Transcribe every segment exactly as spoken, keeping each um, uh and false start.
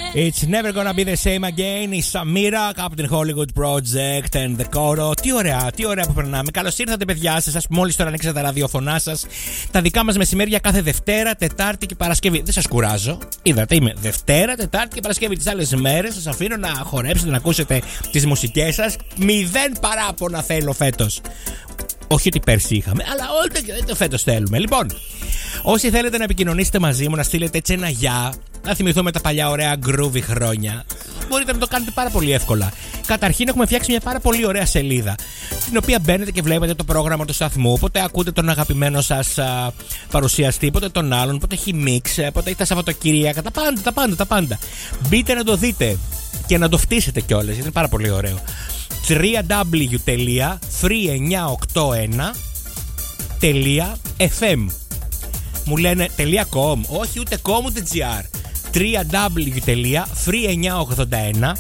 It's never gonna be the same again. Η Σαμίρα από την Hollywood Project and the Coro. Τι ωραία, τι ωραία που περνάμε. Καλώς ήρθατε, παιδιά σας. Μόλις τώρα ανοίξατε τα ραδιοφωνά σας. Τα δικά μας μεσημέρια κάθε Δευτέρα, Τετάρτη και Παρασκευή. Δεν σας κουράζω. Είδατε, είμαι Δευτέρα, Τετάρτη και Παρασκευή. Τις άλλες μέρες σας αφήνω να χορέψετε, να ακούσετε τις μουσικές σας. Μηδέν παράπονα θέλω φέτος. Όχι ότι πέρσι είχαμε, αλλά όλο το φέτος θέλουμε. Λοιπόν, όσοι θέλετε να επικοινωνήσετε μαζί μου, να στείλετε έτσι ένα γεια, να θυμηθούμε τα παλιά ωραία groovy χρόνια, μπορείτε να το κάνετε πάρα πολύ εύκολα. Καταρχήν, έχουμε φτιάξει μια πάρα πολύ ωραία σελίδα, στην οποία μπαίνετε και βλέπετε το πρόγραμμα του σταθμού. Πότε ακούτε τον αγαπημένο σας α, παρουσιαστή, πότε τον άλλον, πότε έχει μίξ, πότε έχει τα Σαββατοκύριακα, τα πάντα, τα πάντα, τα πάντα. Μπείτε να το δείτε και να το φτύσετε κιόλας, γιατί είναι πάρα πολύ ωραίο. double-u double-u double-u τελεία free εννιακόσια ογδόντα ένα τελεία εφ εμ. Μου λένε .com, όχι ούτε com ούτε gr. double-u double-u double-u τελεία free εννιακόσια ογδόντα ένα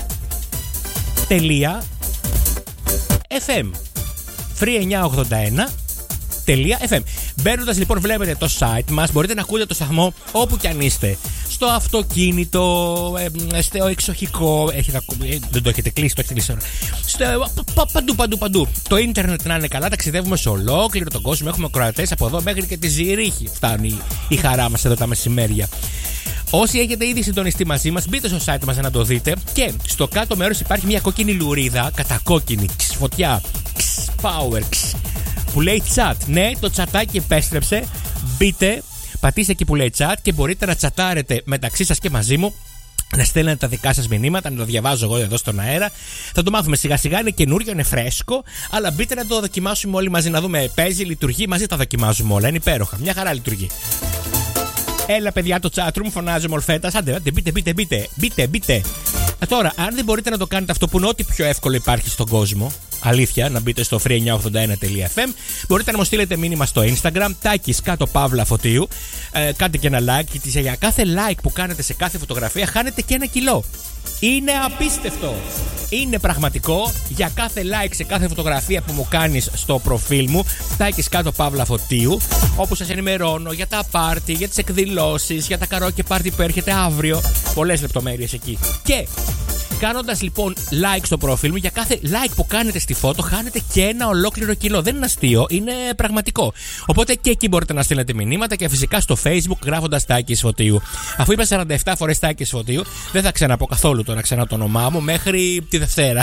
τελεία εφ εμ. free εννιακόσια ογδόντα ένα τελεία εφ εμ. Μπαίνοντας λοιπόν βλέπετε το site μας, μπορείτε να ακούτε το σταθμό όπου κι αν είστε. Στο αυτοκίνητο, ε, στο εξοχικό, έχετε, ε, δεν το έχετε κλείσει, το έχετε κλείσει. Στο, πα, παντού, παντού, παντού. Το ίντερνετ να είναι καλά, ταξιδεύουμε σε ολόκληρο τον κόσμο. Έχουμε ακροατές από εδώ μέχρι και τη Ζηρίχη. Φτάνει η χαρά μας εδώ τα μεσημέρια. Όσοι έχετε ήδη συντονιστεί μαζί μας, μπείτε στο site μας να το δείτε. Και στο κάτω μέρος υπάρχει μια κόκκινη λουρίδα, κατακόκκινη, ξ, φωτιά, ξ, power, ξ, που λέει chat. Ναι, το τσατάκι επέστρεψε. Μπείτε. Πατήστε εκεί που λέει chat και μπορείτε να τσατάρετε μεταξύ σας και μαζί μου, να στέλνετε τα δικά σας μηνύματα, να το διαβάζω εγώ εδώ στον αέρα. Θα το μάθουμε σιγά σιγά, είναι καινούριο, είναι φρέσκο, αλλά μπείτε να το δοκιμάσουμε όλοι μαζί, να δούμε παίζει, λειτουργεί, μαζί τα δοκιμάζουμε όλα, είναι υπέροχα, μια χαρά λειτουργεί. Έλα παιδιά το chatroom, φωνάζει μορφέτας, άντε μπείτε, μπείτε, μπείτε, μπείτε, μπείτε. Τώρα, αν δεν μπορείτε να το κάνετε αυτό που είναι ό,τι πιο εύκολο υπάρχει στον κόσμο, αλήθεια, να μπείτε στο free εννιακόσια ογδόντα ένα τελεία εφ εμ, μπορείτε να μου στείλετε μήνυμα στο Instagram, Τάκης κάτω Παύλα Φωτίου, ε, κάντε και ένα like, και για κάθε like που κάνετε σε κάθε φωτογραφία χάνετε και ένα κιλό. Είναι απίστευτο. Είναι πραγματικό. Για κάθε like σε κάθε φωτογραφία που μου κάνεις στο προφίλ μου, Τάκης κάτω Παύλα Φωτίου, όπου σας ενημερώνω για τα πάρτι, για τις εκδηλώσεις, για τα καρόκε πάρτι που έρχεται αύριο. Πολλές λεπτομέρειες εκεί. Και κάνοντας λοιπόν like στο προφίλ μου, για κάθε like που κάνετε στη φώτο, χάνετε και ένα ολόκληρο κιλό. Δεν είναι αστείο, είναι πραγματικό. Οπότε και εκεί μπορείτε να στείλετε μηνύματα και φυσικά στο Facebook γράφοντας Τάκης Φωτίου. Αφού είπα σαράντα επτά φορές Τάκης Φωτίου, δεν θα ξαναπώ καθόλου τώρα ξανά το όνομά μου μέχρι τη Δευτέρα.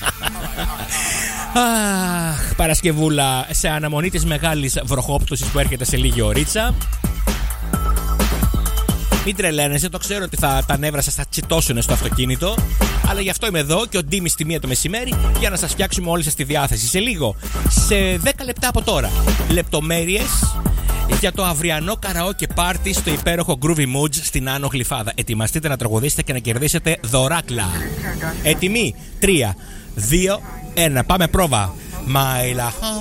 Αχ, Παρασκευούλα, σε αναμονή της μεγάλης βροχόπτωσης που έρχεται σε λίγη ωρίτσα. Μην τρελαίνεσαι, το ξέρω ότι θα, τα νεύρα σας θα τσιτώσουν στο αυτοκίνητο, αλλά γι' αυτό είμαι εδώ και ο Ντίμης στη μία το μεσημέρι για να σας φτιάξουμε όλη σας τη διάθεση. Σε λίγο, σε δέκα λεπτά από τώρα, λεπτομέρειες για το αυριανό καραόκε πάρτι στο υπέροχο Groovy Moods στην Άνω Γλυφάδα. Ετοιμαστείτε να τραγουδήσετε και να κερδίσετε δωράκλα. Έτοιμοι, τρία, δύο, ένα, πάμε πρόβα. My